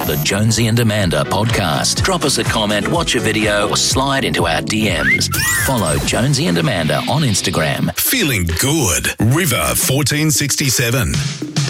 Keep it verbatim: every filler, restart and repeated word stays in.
to the Jonesy and Amanda podcast. Drop us a comment, watch a video, or slide into our D Ms. Follow Jonesy and Amanda on Instagram. Feeling good. River fourteen sixty-seven.